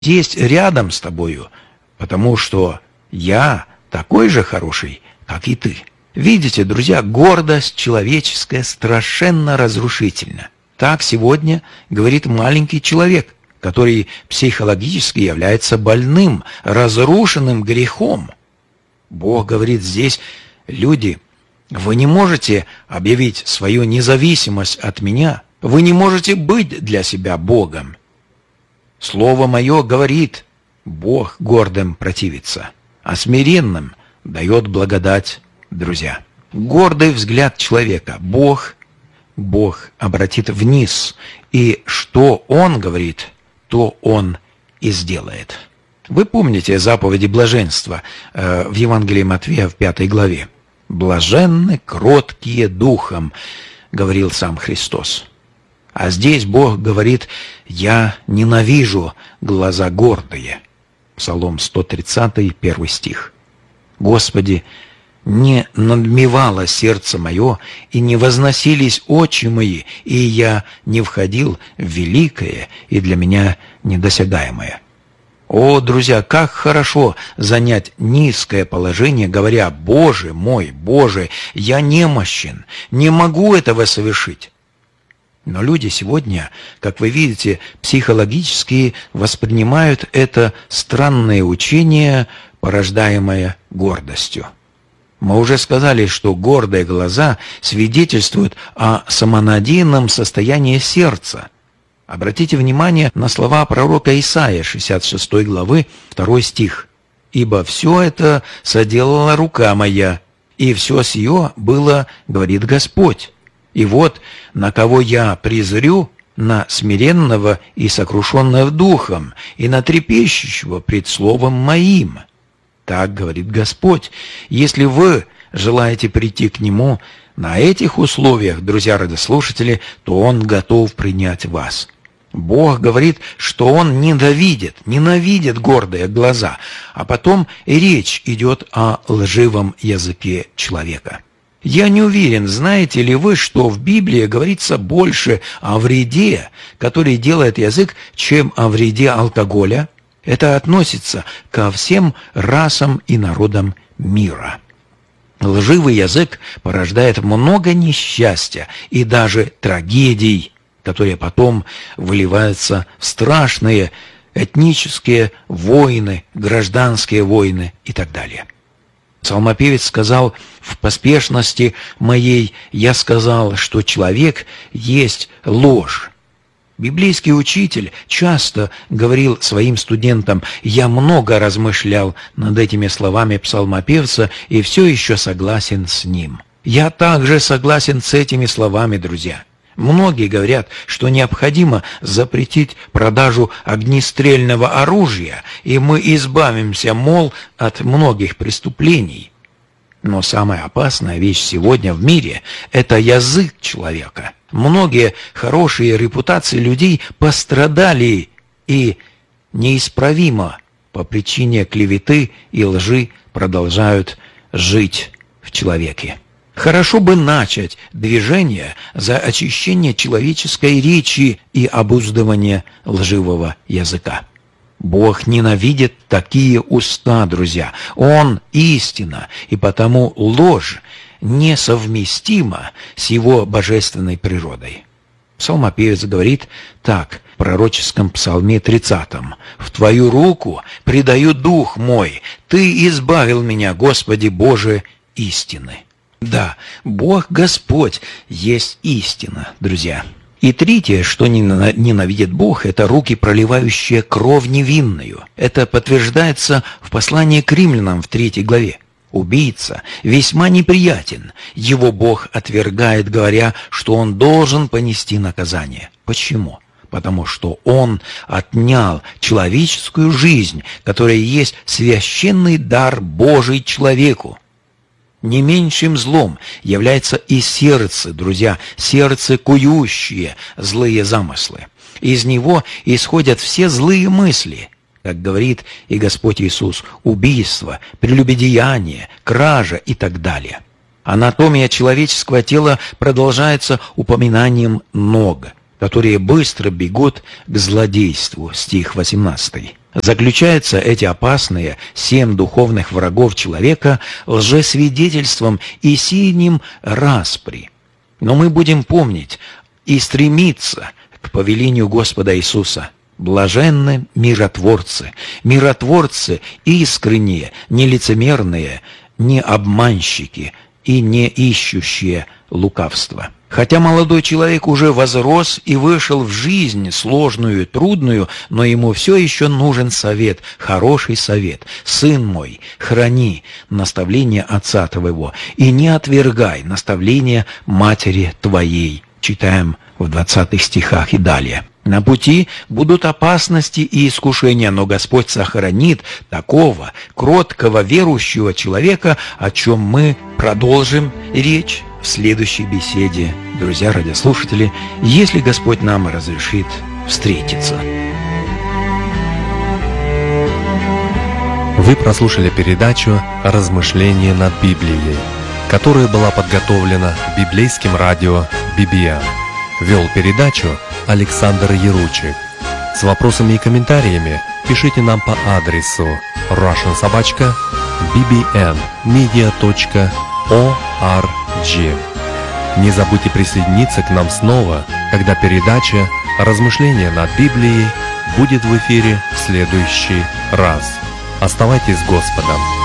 есть рядом с тобою, потому что я такой же хороший, как и ты. Видите, друзья, гордость человеческая страшенно разрушительна. Так сегодня говорит маленький человек, который психологически является больным, разрушенным грехом. Бог говорит здесь: люди, вы не можете объявить свою независимость от меня, вы не можете быть для себя Богом. Слово мое говорит: Бог гордым противится, а смиренным дает благодать. Друзья, гордый взгляд человека Бог обратит вниз, и что Он говорит, то Он и сделает. Вы помните заповеди блаженства в Евангелии Матфея в 5 главе? «Блаженны кроткие духом», говорил сам Христос. А здесь Бог говорит: «Я ненавижу глаза гордые». Псалом 130, 1 стих. «Господи, не надмевало сердце мое, и не возносились очи мои, и я не входил в великое и для меня недосягаемое». О, друзья, как хорошо занять низкое положение, говоря: «Боже мой, Боже, я немощен, не могу этого совершить». Но люди сегодня, как вы видите, психологически воспринимают это странное учение, порождаемое гордостью. Мы уже сказали, что гордые глаза свидетельствуют о самонадеянном состоянии сердца. Обратите внимание на слова пророка Исаия, 66 главы, 2 стих. «Ибо все это соделала рука моя, и все сие было, говорит Господь. И вот на кого я презрю, на смиренного и сокрушенного духом, и на трепещущего пред словом моим». Так говорит Господь. Если вы желаете прийти к Нему на этих условиях, друзья радиослушатели, то Он готов принять вас. Бог говорит, что Он ненавидит гордые глаза, а потом речь идет о лживом языке человека. Я не уверен, знаете ли вы, что в Библии говорится больше о вреде, который делает язык, чем о вреде алкоголя. Это относится ко всем расам и народам мира. Лживый язык порождает много несчастья и даже трагедий, которые потом выливаются в страшные этнические войны, гражданские войны и так далее. Псалмопевец сказал: «В поспешности моей я сказал, что человек есть ложь». Библейский учитель часто говорил своим студентам: «Я много размышлял над этими словами псалмопевца и все еще согласен с ним». Я также согласен с этими словами, друзья. Многие говорят, что необходимо запретить продажу огнестрельного оружия, и мы избавимся, мол, от многих преступлений. Но самая опасная вещь сегодня в мире – это язык человека. Многие хорошие репутации людей пострадали и неисправимо по причине клеветы и лжи продолжают жить в человеке. Хорошо бы начать движение за очищение человеческой речи и обуздывание лживого языка. Бог ненавидит такие уста, друзья. Он истина, и потому ложь несовместима с его божественной природой. Псалмопевец говорит так в пророческом псалме 30: «В Твою руку предаю дух мой, Ты избавил меня, Господи Боже, истины». Да, Бог Господь есть истина, друзья. И третье, что ненавидит Бог, это руки, проливающие кровь невинную. Это подтверждается в послании к римлянам в 3 главе. Убийца весьма неприятен. Его Бог отвергает, говоря, что он должен понести наказание. Почему? Потому что он отнял человеческую жизнь, которая есть священный дар Божий человеку. Не меньшим злом является и сердце, друзья, сердце, кующее злые замыслы. Из него исходят все злые мысли, как говорит и Господь Иисус: убийство, прелюбодеяние, кража и так далее. Анатомия человеческого тела продолжается упоминанием ног, которые быстро бегут к злодейству, стих 18. Заключаются эти опасные 7 духовных врагов человека лжесвидетельством и сеянием распри. Но мы будем помнить и стремиться к повелению Господа Иисуса. Блаженны миротворцы, миротворцы искренние, не лицемерные, не обманщики и не ищущие лукавства. Хотя молодой человек уже возрос и вышел в жизнь сложную и трудную, но ему все еще нужен совет, хороший совет. «Сын мой, храни наставление отца твоего и не отвергай наставление матери твоей». Читаем в 20 стихах и далее. На пути будут опасности и искушения, но Господь сохранит такого кроткого верующего человека, о чем мы продолжим речь в следующей беседе. Друзья радиослушатели, если Господь нам разрешит встретиться. Вы прослушали передачу «Размышления над Библией», которая была подготовлена библейским радио BBM. Вел передачу Александр Яручик. С вопросами и комментариями пишите нам по адресу russian@bbnmedia.org. Не забудьте присоединиться к нам снова, когда передача «Размышления над Библией» будет в эфире в следующий раз. Оставайтесь с Господом.